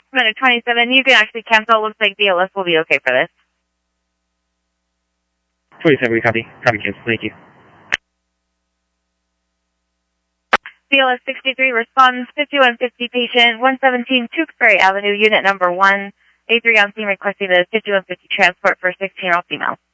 Minute 27, you can actually cancel. Looks like BLS will be okay for this. 27, we copy. Copy, cancel. Thank you. BLS 63 responds, 5150 patient, 117 Tewksbury Avenue, unit number 1, A3 on scene requesting the 5150 transport for 16-year-old female.